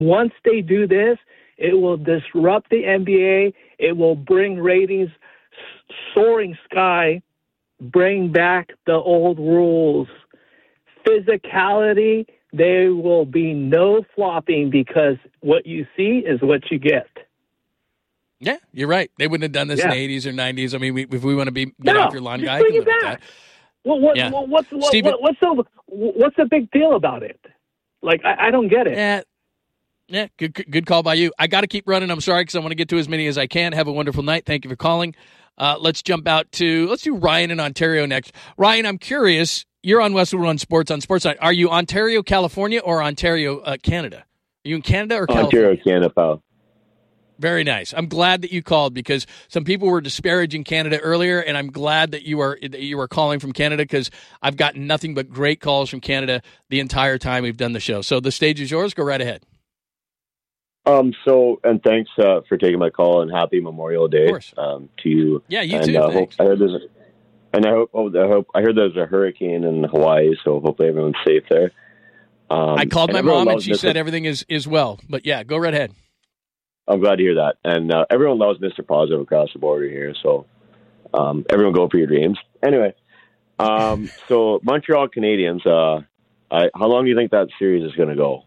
Once they do this, it will disrupt the NBA. It will bring ratings soaring sky, bring back the old rules. Physicality, there will be no flopping because what you see is what you get. Yeah, you're right. They wouldn't have done this in the 80s or 90s. I mean, if we want to get off your lawn guy, I can live with that. What's the big deal about it? Like, I don't get it. Yeah, good call by you. I got to keep running. I'm sorry because I want to get to as many as I can. Have a wonderful night. Thank you for calling. Let's do Ryan in Ontario next. Ryan, I'm curious. You're on Westwood One Sports on Sportsnight. Are you Ontario, California, or Ontario, Canada? Are you in Canada or California? Ontario, Canada, pal. Very nice. I'm glad that you called because some people were disparaging Canada earlier, and I'm glad that you are calling from Canada because I've gotten nothing but great calls from Canada the entire time we've done the show. So the stage is yours. Go right ahead. And thanks for taking my call, and happy Memorial Day to you. Yeah, you too. Thanks. I heard there's a hurricane in Hawaii, so hopefully everyone's safe there. I called my mom, and she said everything is well. But yeah, go right ahead. I'm glad to hear that. And everyone loves Mr. Positive across the border here, so everyone go for your dreams. Anyway, so Montreal Canadiens, how long do you think that series is going to go?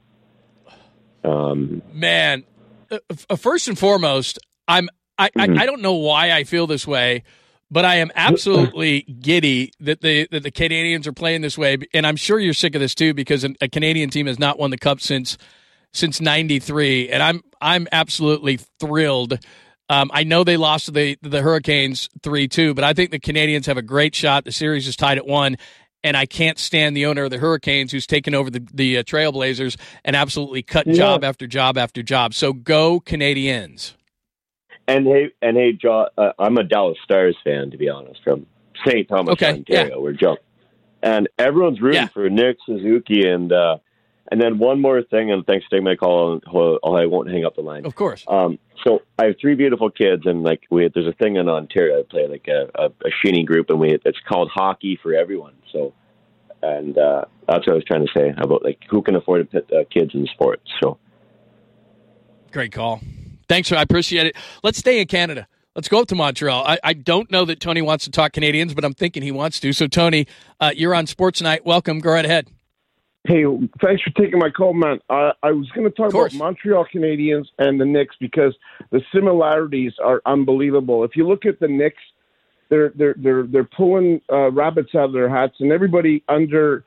Man, first and foremost, I don't know why I feel this way, but I am absolutely giddy that the Canadiens are playing this way, and I'm sure you're sick of this too because a Canadian team has not won the Cup since '93, and I'm absolutely thrilled. I know they lost to the Hurricanes 3-2, but I think the Canadiens have a great shot. The series is tied at 1. And I can't stand the owner of the Hurricanes who's taken over the Trailblazers and absolutely cut job after job after job. So go Canadiens. And hey, John, I'm a Dallas Stars fan, to be honest, from St. Thomas, Ontario. We're Joe. And everyone's rooting for Nick Suzuki. And then one more thing, and thanks for taking my call. I won't hang up the line. Of course. So I have 3 beautiful kids, and there's a thing in Ontario. I play a Sheeny group, and it's called Hockey for Everyone. So, and that's what I was trying to say about who can afford to put kids in sports. So, great call. Thanks, I appreciate it. Let's stay in Canada. Let's go up to Montreal. I don't know that Tony wants to talk Canadians, but I'm thinking he wants to. So, Tony, you're on Sports Night. Welcome. Go right ahead. Hey, thanks for taking my call, man. I was going to talk about Montreal Canadiens and the Knicks because the similarities are unbelievable. If you look at the Knicks, they're pulling rabbits out of their hats, and everybody undervalued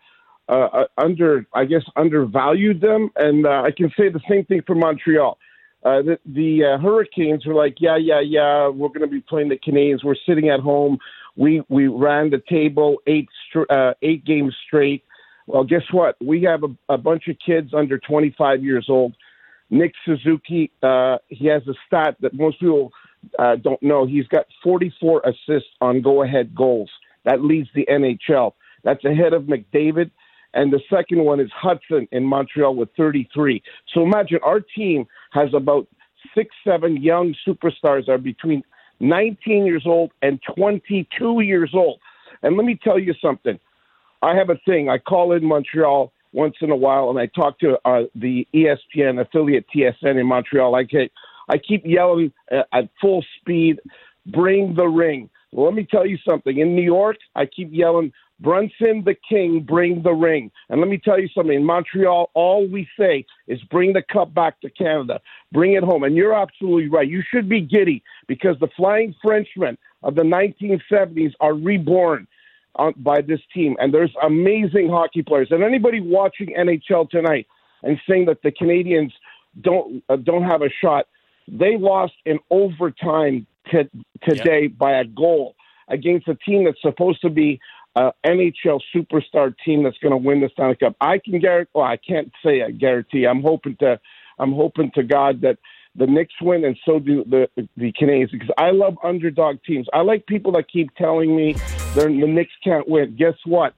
them. And I can say the same thing for Montreal. The Hurricanes were like, yeah, we're going to be playing the Canadiens. We're sitting at home. We ran the table 8 games straight. Well, guess what? We have a bunch of kids under 25 years old. Nick Suzuki, he has a stat that most people don't know. He's got 44 assists on go-ahead goals. That leads the NHL. That's ahead of McDavid. And the second one is Hudson in Montreal with 33. So imagine our team has about 6-7 young superstars are between 19 years old and 22 years old. And let me tell you something. I have a thing. I call in Montreal once in a while, and I talk to the ESPN affiliate TSN in Montreal. I keep yelling at full speed, bring the ring. Well, let me tell you something. In New York, I keep yelling, Brunson the King, bring the ring. And let me tell you something. In Montreal, all we say is bring the cup back to Canada. Bring it home. And you're absolutely right. You should be giddy because the Flying Frenchmen of the 1970s are reborn by this team. And there's amazing hockey players. And anybody watching NHL tonight and saying that the Canadians don't have a shot, they lost in overtime today by a goal against a team that's supposed to be an NHL superstar team that's going to win the Stanley Cup. I can guarantee. Well, I can't say I guarantee. I'm hoping to God that the Knicks win, and so do the Canadiens, because I love underdog teams. I like people that keep telling me the Knicks can't win. Guess what?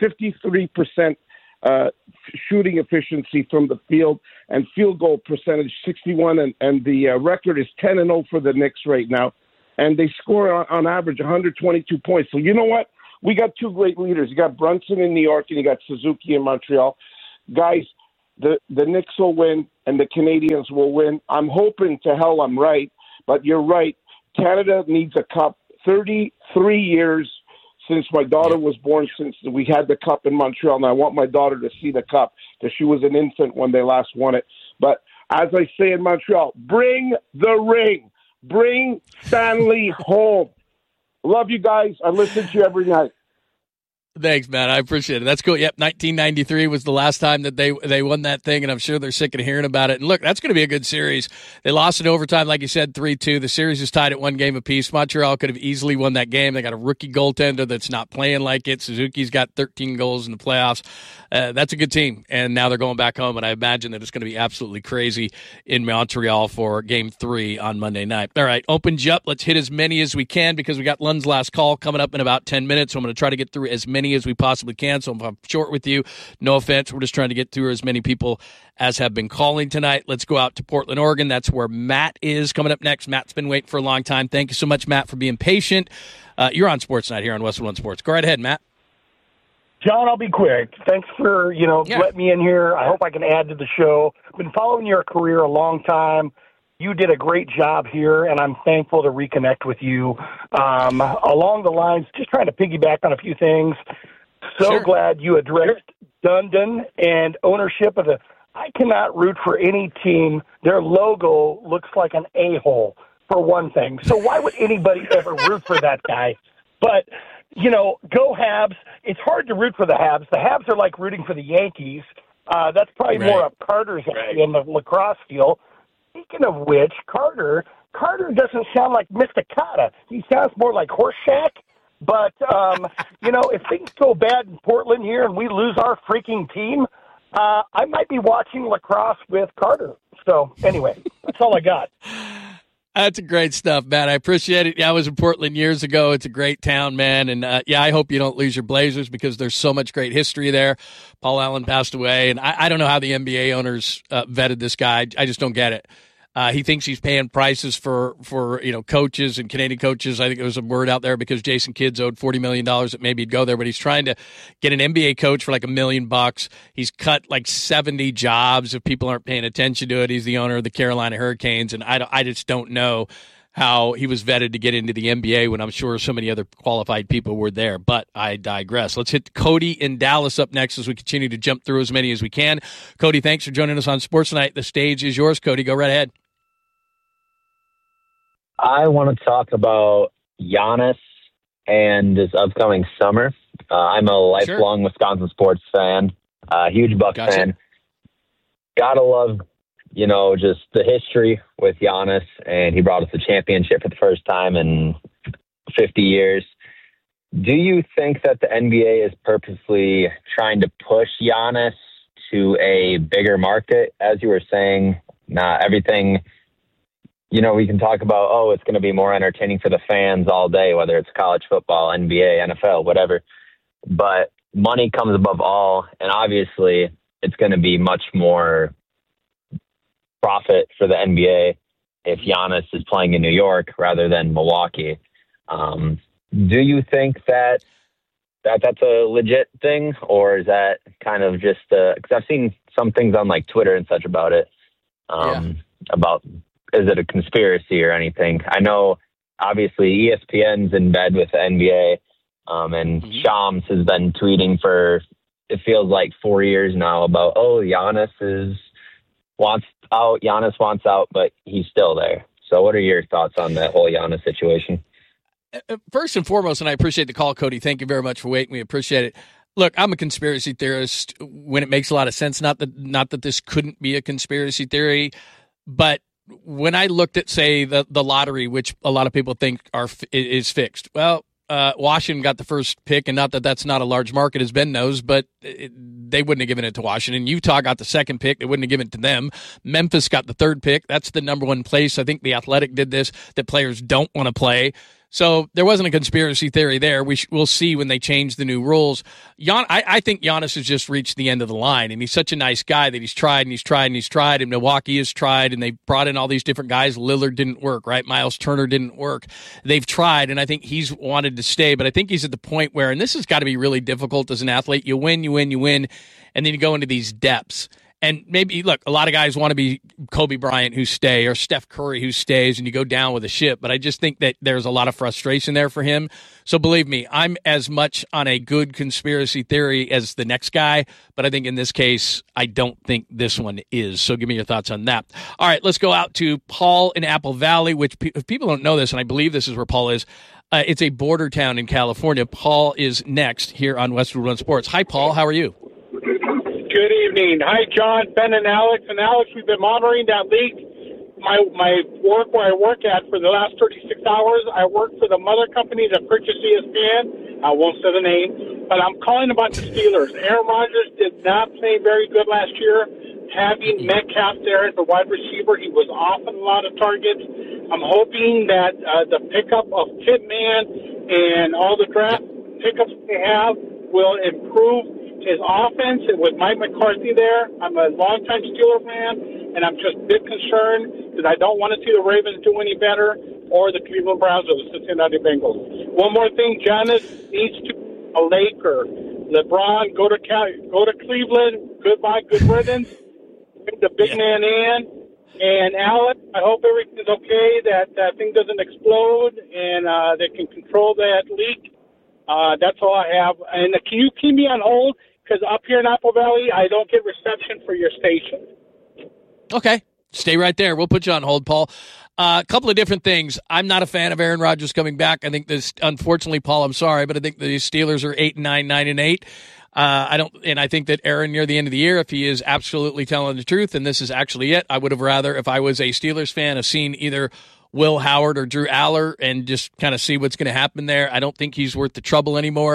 53% shooting efficiency from the field and field goal percentage 61, and the record is 10-0 for the Knicks right now, and they score on average 122 points. So you know what? We got 2 great leaders. You got Brunson in New York, and you got Suzuki in Montreal. Guys, the Knicks will win and the Canadians will win. I'm hoping to hell I'm right, but you're right. Canada needs a cup. 33 years since my daughter was born, since we had the cup in Montreal, and I want my daughter to see the cup because she was an infant when they last won it. But as I say in Montreal, bring the ring. Bring Stanley home. Love you guys. I listen to you every night. Thanks, man. I appreciate it. That's cool. Yep, 1993 was the last time that they won that thing, and I'm sure they're sick of hearing about it. And look, that's going to be a good series. They lost in overtime, like you said, 3-2. The series is tied at 1 game apiece. Montreal could have easily won that game. They got a rookie goaltender that's not playing like it. Suzuki's got 13 goals in the playoffs. That's a good team, and now they're going back home, and I imagine that it's going to be absolutely crazy in Montreal for Game 3 on Monday night. All right, opens you up. Let's hit as many as we can because we got Lund's last call coming up in about 10 minutes, so I'm going to try to get through as many as we possibly can. So if I'm short with you, no offense. We're just trying to get through as many people as have been calling tonight. Let's go out to Portland, Oregon. That's where Matt is coming up next. Matt's been waiting for a long time. Thank you so much, Matt, for being patient. You're on Sports Night here on Westwood One Sports. Go right ahead, Matt. John, I'll be quick. Thanks for, letting me in here. I hope I can add to the show. I've been following your career a long time. You did a great job here, and I'm thankful to reconnect with you. Along the lines, just trying to piggyback on a few things. So glad you addressed Dundon and ownership of I cannot root for any team. Their logo looks like an a-hole, for one thing. So why would anybody ever root for that guy? But, go Habs. It's hard to root for the Habs. The Habs are like rooting for the Yankees. That's probably more up Carter's in the lacrosse field. Speaking of which, Carter doesn't sound like Mysticata. He sounds more like Horseshack. But, if things go bad in Portland here and we lose our freaking team, I might be watching lacrosse with Carter. So, anyway, that's all I got. That's great stuff, Matt. I appreciate it. Yeah, I was in Portland years ago. It's a great town, man. And, I hope you don't lose your Blazers because there's so much great history there. Paul Allen passed away, and I don't know how the NBA owners vetted this guy. I just don't get it. He thinks he's paying prices for coaches and Canadian coaches. I think there was a word out there because Jason Kidd's owed $40 million that maybe he'd go there, but he's trying to get an NBA coach for like $1 million. He's cut like 70 jobs if people aren't paying attention to it. He's the owner of the Carolina Hurricanes, and I just don't know how he was vetted to get into the NBA when I'm sure so many other qualified people were there, but I digress. Let's hit Cody in Dallas up next as we continue to jump through as many as we can. Cody, thanks for joining us on Sports Night. The stage is yours, Cody. Go right ahead. I want to talk about Giannis and this upcoming summer. I'm a lifelong Wisconsin sports fan, huge Bucks fan. Gotta love, just the history with Giannis, and he brought us the championship for the first time in 50 years. Do you think that the NBA is purposely trying to push Giannis to a bigger market? As you were saying, not everything... we can talk about, it's going to be more entertaining for the fans all day, whether it's college football, NBA, NFL, whatever. But money comes above all, and obviously it's going to be much more profit for the NBA if Giannis is playing in New York rather than Milwaukee. Do you think that that's a legit thing, or is that kind of just because I've seen some things on like Twitter and such about it, about... Is it a conspiracy or anything? I know, obviously, ESPN's in bed with the NBA, and Shams has been tweeting for, it feels like 4 years now about, Giannis wants out, but he's still there. So what are your thoughts on that whole Giannis situation? First and foremost, and I appreciate the call, Cody. Thank you very much for waiting. We appreciate it. Look, I'm a conspiracy theorist when it makes a lot of sense. Not that this couldn't be a conspiracy theory, but when I looked at, say, the lottery, which a lot of people think is fixed, well, Washington got the first pick, and not that that's not a large market, as Ben knows, but they wouldn't have given it to Washington. Utah got the second pick. They wouldn't have given it to them. Memphis got the third pick. That's the number one place. I think the Athletic did this, that players don't want to play. So there wasn't a conspiracy theory there. We'll see when they change the new rules. I think Giannis has just reached the end of the line, and he's such a nice guy that he's tried and he's tried and he's tried, and Milwaukee has tried, and they brought in all these different guys. Lillard didn't work, right? Miles Turner didn't work. They've tried, and I think he's wanted to stay, but I think he's at the point where, and this has got to be really difficult as an athlete, you win, and then you go into these depths. And maybe, look, a lot of guys want to be Kobe Bryant who stay or Steph Curry who stays and you go down with a ship. But I just think that there's a lot of frustration there for him. So believe me, I'm as much on a good conspiracy theory as the next guy. But I think in this case, I don't think this one is. So give me your thoughts on that. All right, let's go out to Paul in Apple Valley, which if people don't know this, and I believe this is where Paul is, it's a border town in California. Paul is next here on Westwood One Sports. Hi, Paul. How are you? Good evening. Hi, John, Ben, and Alex. And Alex, we've been monitoring that leak. My work where I work at for the last 36 hours, I work for the mother company that purchased ESPN. I won't say the name, but I'm calling about the Steelers. Aaron Rodgers did not play very good last year. Having Metcalf there as the wide receiver, he was off on a lot of targets. I'm hoping that the pickup of Pittman and all the draft pickups they have will improve his offense. And with Mike McCarthy there, I'm a longtime Steeler fan, and I'm just a bit concerned because I don't want to see the Ravens do any better or the Cleveland Browns or the Cincinnati Bengals. One more thing, Giannis needs to be a Laker. LeBron, go to Cleveland. Goodbye, good riddance. Bring the big man in. And Alex, I hope everything's okay, that thing doesn't explode, and they can control that leak. That's all I have. And can you keep me on hold? Because up here in Apple Valley, I don't get reception for your station. Okay. Stay right there. We'll put you on hold, Paul. A couple of different things. I'm not a fan of Aaron Rodgers coming back. I think this, unfortunately, Paul, I'm sorry, but I think the Steelers are 8-9, 9-8. I think that Aaron, near the end of the year, if he is absolutely telling the truth, and this is actually it, I would have rather, if I was a Steelers fan, have seen either Will Howard or Drew Aller and just kind of see what's going to happen there. I don't think he's worth the trouble anymore.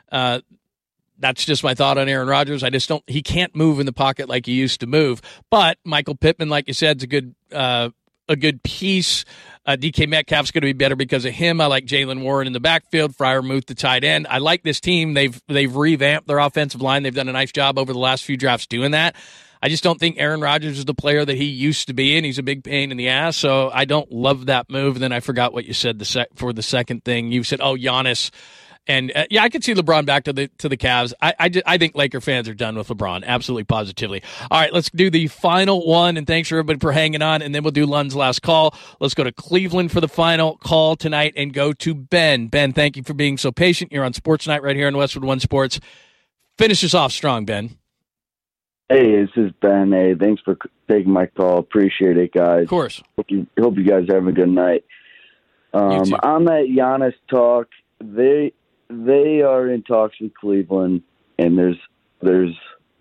That's just my thought on Aaron Rodgers. He can't move in the pocket like he used to move. But Michael Pittman, like you said, is a good piece. DK Metcalf's going to be better because of him. I like Jaylen Warren in the backfield, Freiermuth the tight end. I like this team. They've revamped their offensive line. They've done a nice job over the last few drafts doing that. I just don't think Aaron Rodgers is the player that he used to be, and he's a big pain in the ass. So I don't love that move. And then I forgot what you said for the second thing. You said, Giannis. And I could see LeBron back to the Cavs. I think Laker fans are done with LeBron, absolutely, positively. All right, let's do the final one, and thanks for everybody for hanging on, and then we'll do Lund's last call. Let's go to Cleveland for the final call tonight and go to Ben. Ben, thank you for being so patient. You're on Sports Night right here on Westwood One Sports. Finish us off strong, Ben. Hey, this is Ben. Hey, thanks for taking my call. Appreciate it, guys. Of course. Hope you guys are having a good night. On that Giannis talk, they are in talks with Cleveland, and there is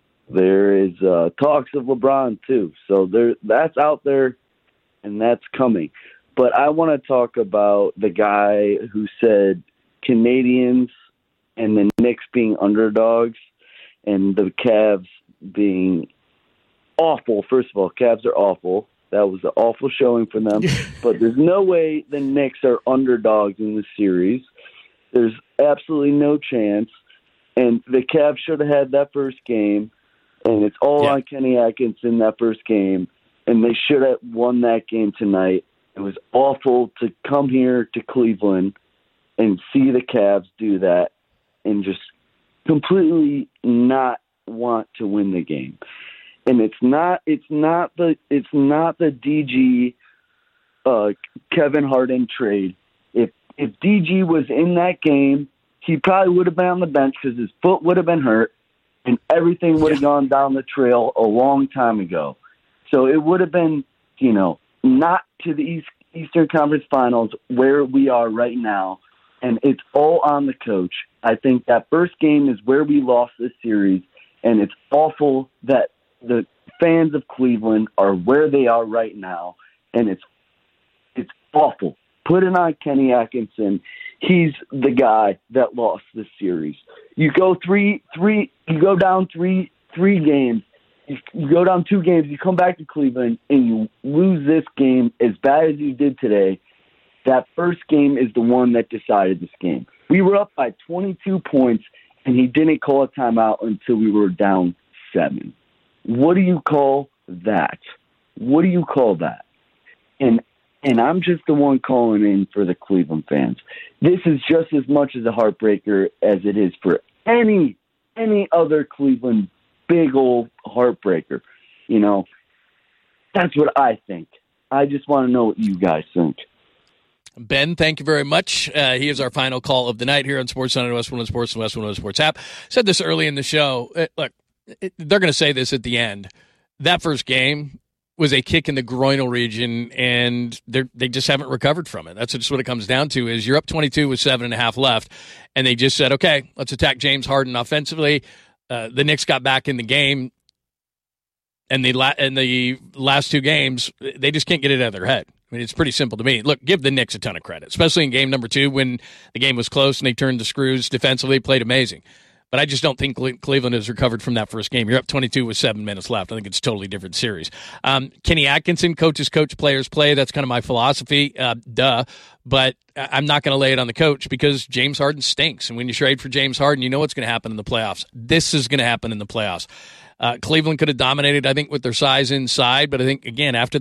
talks of LeBron too. So that's out there, and that's coming. But I want to talk about the guy who said Canadians and the Knicks being underdogs, and the Cavs being awful. First of all, Cavs are awful. That was an awful showing for them. But there's no way the Knicks are underdogs in the series. There's absolutely no chance. And the Cavs should have had that first game. And it's all on Kenny Atkinson, that first game. And they should have won that game tonight. It was awful to come here to Cleveland and see the Cavs do that and just completely not want to win the game. And it's not the DG Kevin Harden trade. If DG was in that game, he probably would have been on the bench because his foot would have been hurt and everything would have gone down the trail a long time ago. So it would have been, not to the Eastern Conference Finals where we are right now. And it's all on the coach. I think that first game is where we lost this series. And it's awful that the fans of Cleveland are where they are right now. And it's awful. Put it on Kenny Atkinson. He's the guy that lost this series. You go you go down three games. You go down 2 games. You come back to Cleveland and you lose this game as bad as you did today. That first game is the one that decided this game. We were up by 22 points, and he didn't call a timeout until we were down 7. What do you call that? What do you call that? And I'm just the one calling in for the Cleveland fans. This is just as much as a heartbreaker as it is for any other Cleveland big old heartbreaker. You know, that's what I think. I just want to know what you guys think. Ben, thank you very much. He is our final call of the night here on SportsCenter and West 101 Sports and West 101 Sports app. Said this early in the show. Look, they're going to say this at the end. That first game was a kick in the groinal region, and they just haven't recovered from it. That's just what it comes down to. Is you're up 22 with 7.5 left, and they just said, okay, let's attack James Harden offensively. The Knicks got back in the game, and the last two games, they just can't get it out of their head. I mean, it's pretty simple to me. Look, give the Knicks a ton of credit, especially in game number 2 when the game was close and they turned the screws defensively, played amazing. But I just don't think Cleveland has recovered from that first game. You're up 22 with 7 minutes left. I think it's a totally different series. Kenny Atkinson, coaches coach, players play. That's kind of my philosophy. But I'm not going to lay it on the coach because James Harden stinks. And when you trade for James Harden, you know what's going to happen in the playoffs. This is going to happen in the playoffs. Cleveland could have dominated, I think, with their size inside. But I think, again, after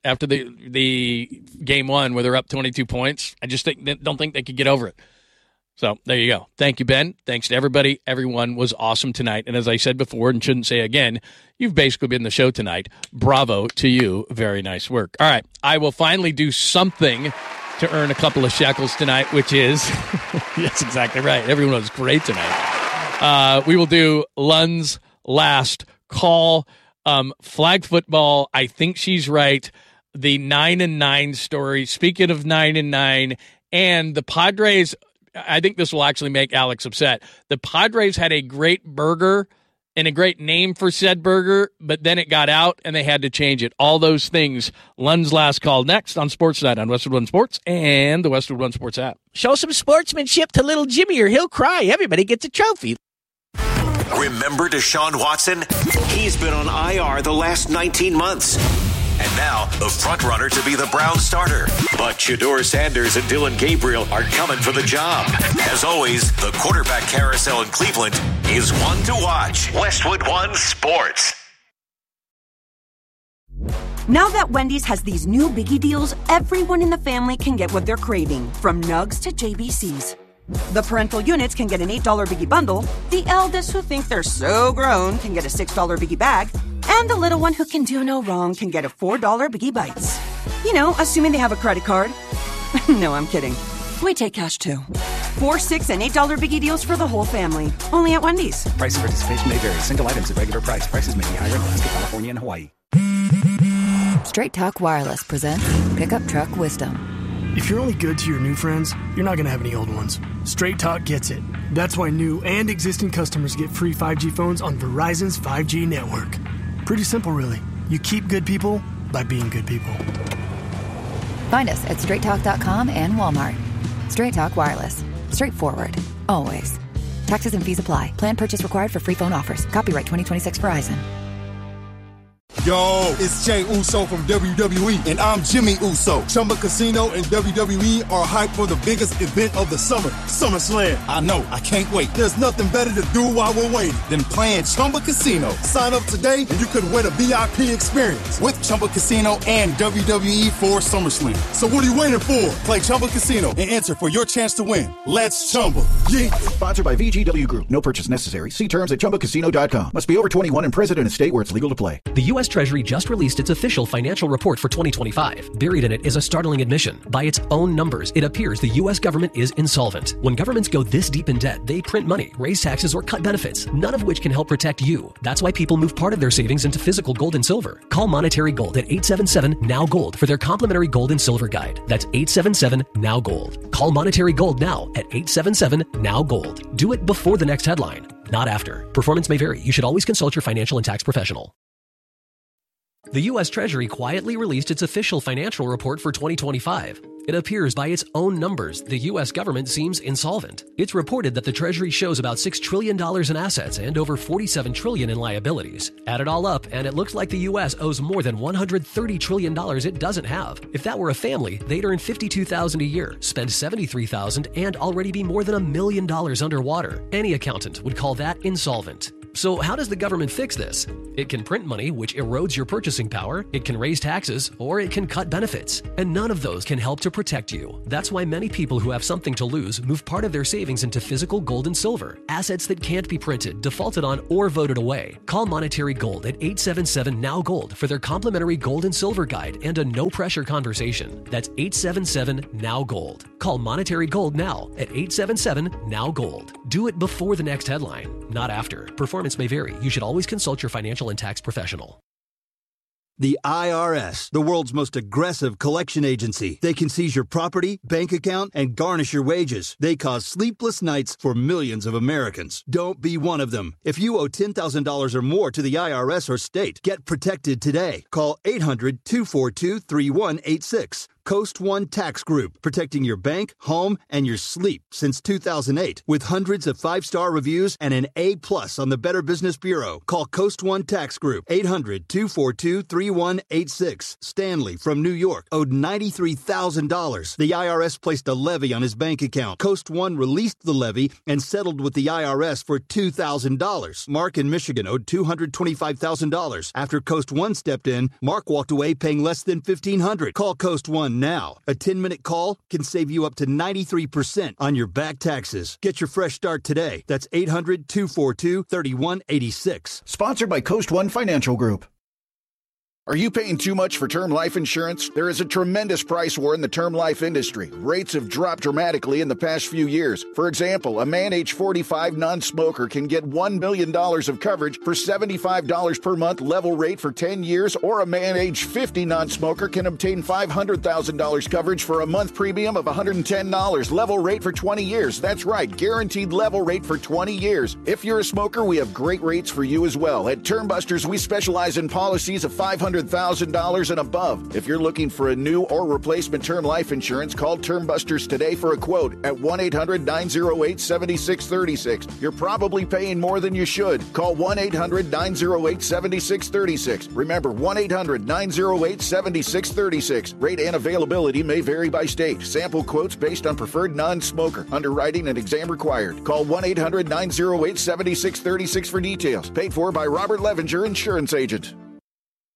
the game 1 where they're up 22 points, I just don't think they could get over it. So there you go. Thank you, Ben. Thanks to everybody. Everyone was awesome tonight. And as I said before and shouldn't say again, you've basically been the show tonight. Bravo to you. Very nice work. All right. I will finally do something to earn a couple of shekels tonight, which is, yes, exactly right. Everyone was great tonight. We will do Lund's last call. Flag football. I think she's right. The 9-9 story. Speaking of 9-9 and the Padres, I think this will actually make Alex upset. The Padres had a great burger and a great name for said burger, but then it got out and they had to change it. All those things. Lund's last call next on Sportsnet on Westwood One Sports and the Westwood One Sports app. Show some sportsmanship to little Jimmy or he'll cry. Everybody gets a trophy. Remember Deshaun Watson? He's been on IR the last 19 months. And now, the front-runner to be the Browns starter. But Shedeur Sanders and Dylan Gabriel are coming for the job. As always, the quarterback carousel in Cleveland is one to watch. Westwood One Sports. Now that Wendy's has these new biggie deals, everyone in the family can get what they're craving, from nugs to JBCs. The parental units can get an $8 biggie bundle, the eldest who think they're so grown can get a $6 biggie bag, and the little one who can do no wrong can get a $4 Biggie Bites. You know, assuming they have a credit card. No, I'm kidding. We take cash too. 4, 6, and $8 Biggie deals for the whole family. Only at Wendy's. Price and participation may vary. Single items at regular price. Prices may be higher in Alaska, California, and Hawaii. Straight Talk Wireless presents Pickup Truck Wisdom. If you're only good to your new friends, you're not going to have any old ones. Straight Talk gets it. That's why new and existing customers get free 5G phones on Verizon's 5G network. Pretty simple, really. You keep good people by being good people. Find us at straighttalk.com and Walmart. Straight Talk Wireless. Straightforward. Always. Taxes and fees apply. Plan purchase required for free phone offers. Copyright 2026 Verizon. Yo, it's Jey Uso from WWE, and I'm Jimmy Uso. Chumba Casino and WWE are hyped for the biggest event of the summer, SummerSlam. I know, I can't wait. There's nothing better to do while we're waiting than playing Chumba Casino. Sign up today, and you could win a VIP experience with Chumba Casino and WWE for SummerSlam. So what are you waiting for? Play Chumba Casino and enter for your chance to win. Let's Chumba. Yeah. Sponsored by VGW Group. No purchase necessary. See terms at ChumbaCasino.com. Must be over 21 and present in a state where it's legal to play. The U.S. Treasury just released its official financial report for 2025. Buried in it is a startling admission. By its own numbers, it appears the U.S. government is insolvent. When governments go this deep in debt, they print money, raise taxes, or cut benefits, none of which can help protect you. That's why people move part of their savings into physical gold and silver. Call Monetary Gold at 877-NOW-GOLD for their complimentary gold and silver guide. That's 877-NOW-GOLD. Call Monetary Gold now at 877-NOW-GOLD. Do it before the next headline, not after. Performance may vary. You should always consult your financial and tax professional. The U.S. Treasury quietly released its official financial report for 2025. It appears by its own numbers, the U.S. government seems insolvent. It's reported that the Treasury shows about $6 trillion in assets and over $47 trillion in liabilities. Add it all up, and it looks like the U.S. owes more than $130 trillion it doesn't have. If that were a family, they'd earn $52,000 a year, spend $73,000, and already be more than $1 million underwater. Any accountant would call that insolvent. So how does the government fix this? It can print money, which erodes your purchasing power, it can raise taxes, or it can cut benefits. And none of those can help to protect you. That's why many people who have something to lose move part of their savings into physical gold and silver, assets that can't be printed, defaulted on, or voted away. Call Monetary Gold at 877-NOW-GOLD for their complimentary gold and silver guide and a no-pressure conversation. That's 877-NOW-GOLD. Call Monetary Gold now at 877-NOW-GOLD. Do it before the next headline, not after. Performance may vary. You should always consult your financial and tax professional. The IRS, the world's most aggressive collection agency. They can seize your property, bank account, and garnish your wages. They cause sleepless nights for millions of Americans. Don't be one of them. If you owe $10,000 or more to the IRS or state, get protected today. Call 800-242-3186. Coast One Tax Group, protecting your bank, home, and your sleep since 2008. With hundreds of 5-star reviews and an A+ on the Better Business Bureau. Call Coast One Tax Group, 800-242-3186. Stanley from New York owed $93,000. The IRS placed a levy on his bank account. Coast One released the levy and settled with the IRS for $2,000. Mark in Michigan owed $225,000. After Coast One stepped in, Mark walked away paying less than $1,500. Call Coast One now. A 10-minute call can save you up to 93% on your back taxes. Get your fresh start today. That's 800-242-3186. Sponsored by Coast One Financial Group. Are you paying too much for term life insurance? There is a tremendous price war in the term life industry. Rates have dropped dramatically in the past few years. For example, a man age 45 non-smoker can get $1 million of coverage for $75 per month level rate for 10 years, or a man age 50 non-smoker can obtain $500,000 coverage for a month premium of $110 level rate for 20 years. That's right, guaranteed level rate for 20 years. If you're a smoker, we have great rates for you as well. At Term Busters, we specialize in policies of $500,000 and above. If you're looking for a new or replacement term life insurance, call Term Busters today for a quote at 1-800-908-7636. You're probably paying more than you should. Call 1-800-908-7636. Remember, 1-800-908-7636. Rate and availability may vary by state. Sample quotes based on preferred non-smoker. Underwriting and exam required. Call 1-800-908-7636 for details. Paid for by Robert Levinger, Insurance Agent.